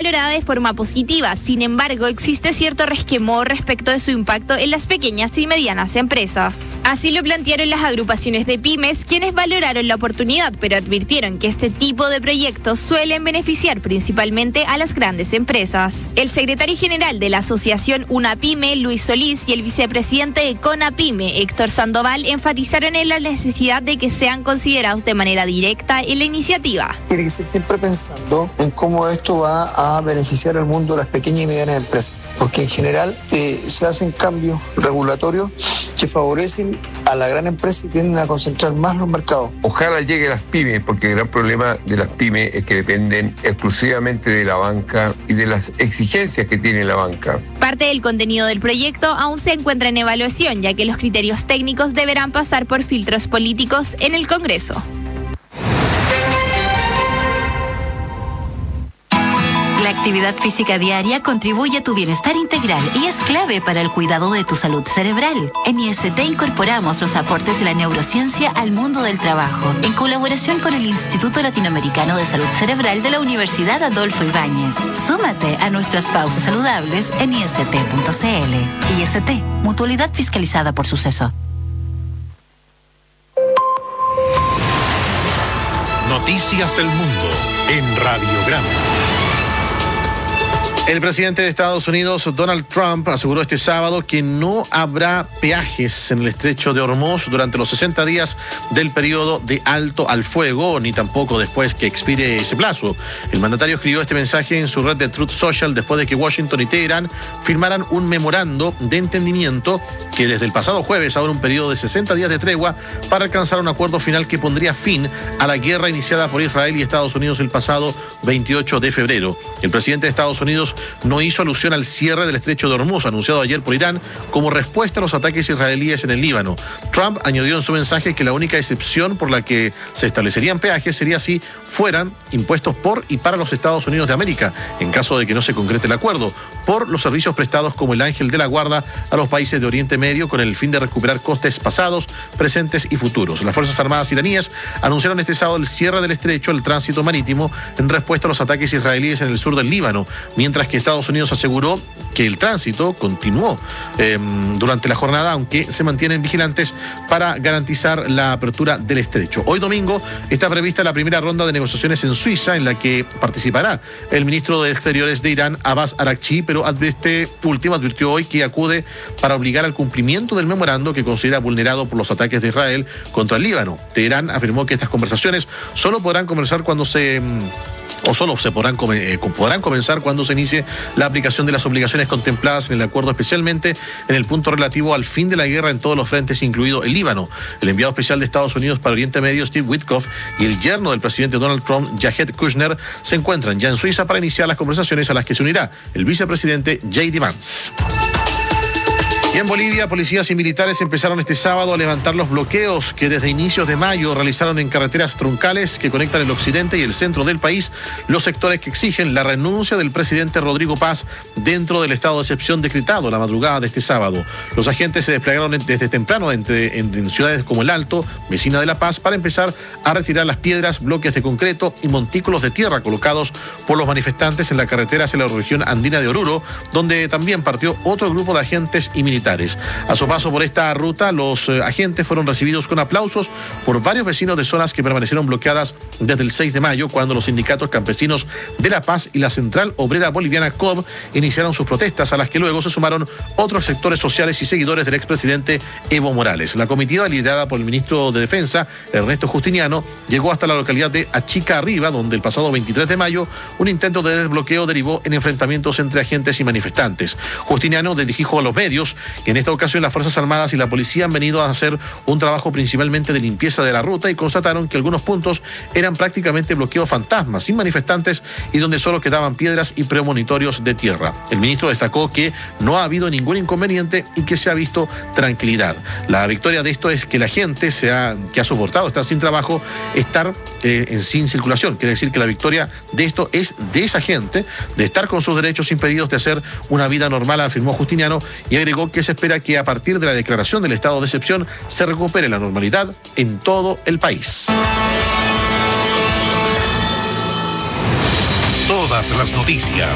valorada de forma positiva. Sin embargo, existe cierto resquemor respecto de su impacto en las pequeñas y medianas empresas. Así lo plantearon las agrupaciones de pymes, quienes valoraron la oportunidad, pero advirtieron que este tipo de proyectos suelen beneficiar principalmente a las grandes empresas. El secretario general de la asociación UNAPYME, Luis Solís, y el vicepresidente de CONAPYME, Héctor Sandoval, enfatizaron en la necesidad de que sean considerados de manera directa en la iniciativa. Tiene que ser siempre pensando en cómo esto va a beneficiar al mundo de las pequeñas y medianas empresas, porque en general se hacen cambios regulatorios que favorecen a la gran empresa y tienden a concentrar más los mercados. Ojalá llegue a las pymes, porque el gran problema de las pymes es que dependen exclusivamente de la banca y de las exigencias que tiene la banca. Parte del contenido del proyecto aún se encuentra en evaluación, ya que los criterios técnicos deberán pasar por filtros políticos en el Congreso. La actividad física diaria contribuye a tu bienestar integral y es clave para el cuidado de tu salud cerebral. En IST incorporamos los aportes de la neurociencia al mundo del trabajo, en colaboración con el Instituto Latinoamericano de Salud Cerebral de la Universidad Adolfo Ibáñez. Súmate a nuestras pausas saludables en ist.cl. IST, mutualidad fiscalizada por Suceso. Noticias del mundo en Radiograma. El presidente de Estados Unidos, Donald Trump, aseguró este sábado que no habrá peajes en el estrecho de Hormuz durante los 60 días del periodo de alto al fuego, ni tampoco después que expire ese plazo. El mandatario escribió este mensaje en su red de Truth Social después de que Washington y Teherán firmaran un memorando de entendimiento que desde el pasado jueves abre un periodo de 60 días de tregua para alcanzar un acuerdo final que pondría fin a la guerra iniciada por Israel y Estados Unidos el pasado 28 de febrero. El presidente de Estados Unidos no hizo alusión al cierre del estrecho de Hormuz, anunciado ayer por Irán, como respuesta a los ataques israelíes en el Líbano. Trump añadió en su mensaje que la única excepción por la que se establecerían peajes sería si fueran impuestos por y para los Estados Unidos de América, en caso de que no se concrete el acuerdo, por los servicios prestados como el Ángel de la Guarda a los países de Oriente Medio con el fin de recuperar costes pasados, presentes y futuros. Las Fuerzas Armadas iraníes anunciaron este sábado el cierre del estrecho, el tránsito marítimo, en respuesta a los ataques israelíes en el sur del Líbano, mientras que Estados Unidos aseguró que el tránsito continuó durante la jornada, aunque se mantienen vigilantes para garantizar la apertura del estrecho. Hoy domingo está prevista la primera ronda de negociaciones en Suiza, en la que participará el ministro de Exteriores de Irán, Abbas Araghchi, pero este último advirtió hoy que acude para obligar al cumplimiento del memorando que considera vulnerado por los ataques de Israel contra el Líbano. Teherán afirmó que estas conversaciones solo podrán comenzar cuando se podrán comenzar cuando se inicie la aplicación de las obligaciones contempladas en el acuerdo, especialmente en el punto relativo al fin de la guerra en todos los frentes, incluido el Líbano. El enviado especial de Estados Unidos para Oriente Medio, Steve Witkoff, y el yerno del presidente Donald Trump, Jared Kushner, se encuentran ya en Suiza para iniciar las conversaciones a las que se unirá el vicepresidente J.D. Vance. Y en Bolivia, policías y militares empezaron este sábado a levantar los bloqueos que desde inicios de mayo realizaron en carreteras troncales que conectan el occidente y el centro del país, los sectores que exigen la renuncia del presidente Rodrigo Paz dentro del estado de excepción decretado la madrugada de este sábado. Los agentes se desplegaron desde temprano en ciudades como El Alto, vecina de La Paz, para empezar a retirar las piedras, bloques de concreto y montículos de tierra colocados por los manifestantes en la carretera hacia la región andina de Oruro, donde también partió otro grupo de agentes y militares. A su paso por esta ruta, los agentes fueron recibidos con aplausos por varios vecinos de zonas que permanecieron bloqueadas desde el 6 de mayo, cuando los sindicatos campesinos de La Paz y la Central Obrera Boliviana COB iniciaron sus protestas, a las que luego se sumaron otros sectores sociales y seguidores del expresidente Evo Morales. La comitiva, liderada por el ministro de Defensa, Ernesto Justiniano, llegó hasta la localidad de Achica Arriba, donde el pasado 23 de mayo un intento de desbloqueo derivó en enfrentamientos entre agentes y manifestantes. Justiniano dijo a los medios que en esta ocasión las Fuerzas Armadas y la policía han venido a hacer un trabajo principalmente de limpieza de la ruta, y constataron que algunos puntos eran prácticamente bloqueos fantasmas, sin manifestantes, y donde solo quedaban piedras y premonitorios de tierra. El ministro destacó que no ha habido ningún inconveniente y que se ha visto tranquilidad. La victoria de esto es que la gente que ha soportado estar sin trabajo, estar sin circulación. Quiere decir que la victoria de esto es de esa gente, de estar con sus derechos impedidos de hacer una vida normal, afirmó Justiniano, y agregó que se espera que a partir de la declaración del estado de excepción se recupere la normalidad en todo el país. Todas las noticias